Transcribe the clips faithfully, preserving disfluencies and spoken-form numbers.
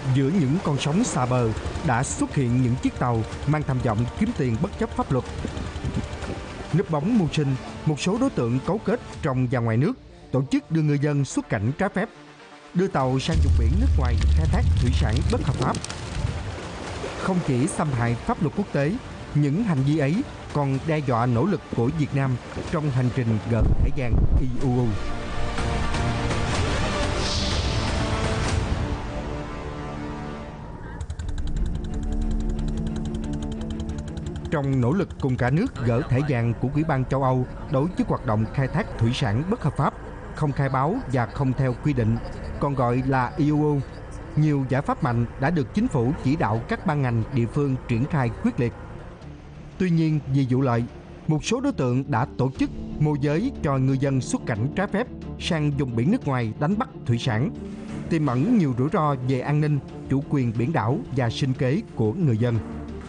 Giữa những con sóng xa bờ đã xuất hiện những chiếc tàu mang tham vọng kiếm tiền bất chấp pháp luật. Núp bóng mưu sinh, một số đối tượng cấu kết trong và ngoài nước tổ chức đưa ngư dân xuất cảnh trái phép, đưa tàu sang vùng biển nước ngoài khai thác thủy sản bất hợp pháp. Không chỉ xâm hại pháp luật quốc tế, những hành vi ấy còn đe dọa nỗ lực của Việt Nam trong hành trình gỡ thẻ vàng i u u. Trong nỗ lực cùng cả nước gỡ thẻ vàng của Ủy ban châu Âu đối với hoạt động khai thác thủy sản bất hợp pháp, không khai báo và không theo quy định, còn gọi là i u u, nhiều giải pháp mạnh đã được chính phủ chỉ đạo các ban ngành địa phương triển khai quyết liệt. Tuy nhiên, vì vụ lợi, một số đối tượng đã tổ chức môi giới cho ngư dân xuất cảnh trái phép sang vùng biển nước ngoài đánh bắt thủy sản, tiềm ẩn nhiều rủi ro về an ninh, chủ quyền biển đảo và sinh kế của người dân.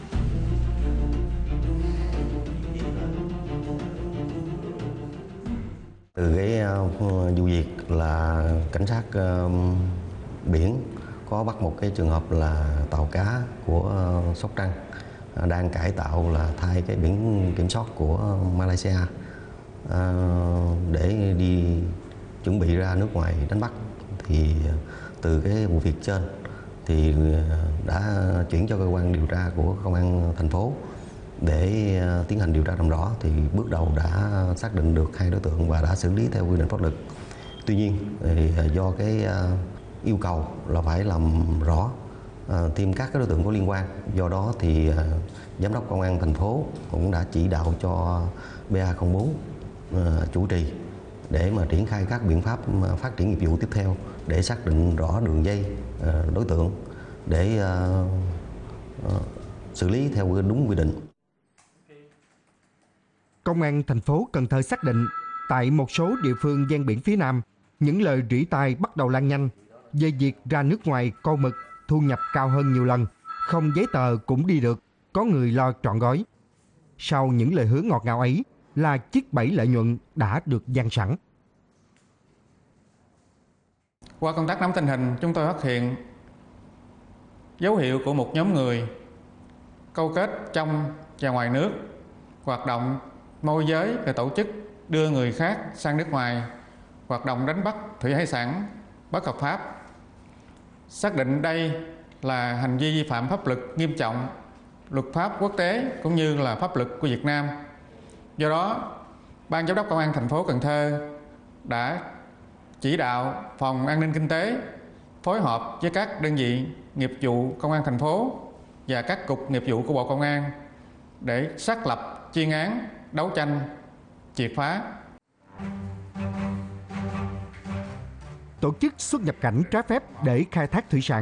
Từ cái vụ việc là cảnh sát biển có bắt một cái trường hợp là tàu cá của Sóc Trăng đang cải tạo là thay cái biển kiểm soát của Malaysia để đi chuẩn bị ra nước ngoài đánh bắt. Thì từ cái vụ việc trên thì đã chuyển cho cơ quan điều tra của công an thành phố để tiến hành điều tra làm rõ. Thì bước đầu đã xác định được hai đối tượng và đã xử lý theo quy định pháp luật. Tuy nhiên thì do cái yêu cầu là phải làm rõ thêm các cái đối tượng có liên quan, do đó thì giám đốc công an thành phố cũng đã chỉ đạo cho B A không bốn chủ trì để mà triển khai các biện pháp phát triển nghiệp vụ tiếp theo để xác định rõ đường dây, đối tượng để xử lý theo đúng quy định. Công an thành phố Cần Thơ xác định tại một số địa phương ven biển phía Nam, những lời rỉ tai bắt đầu lan nhanh về việc ra nước ngoài câu mực thu nhập cao hơn nhiều lần, không giấy tờ cũng đi được, có người lo trọn gói. Sau những lời hứa ngọt ngào ấy là chiếc bẫy lợi nhuận đã được dang sẵn. Qua công tác nắm tình hình, chúng tôi phát hiện dấu hiệu của một nhóm người câu kết trong và ngoài nước, hoạt động môi giới và tổ chức đưa người khác sang nước ngoài, hoạt động đánh bắt thủy hải sản bất hợp pháp. Xác định đây là hành vi vi phạm pháp luật nghiêm trọng, luật pháp quốc tế cũng như là pháp luật của Việt Nam. Do đó, Ban Giám đốc Công an thành phố Cần Thơ đã chỉ đạo Phòng An ninh Kinh tế phối hợp với các đơn vị nghiệp vụ Công an thành phố và các cục nghiệp vụ của Bộ Công an để xác lập chuyên án đấu tranh triệt phá. Tổ chức xuất nhập cảnh trái phép để khai thác thủy sản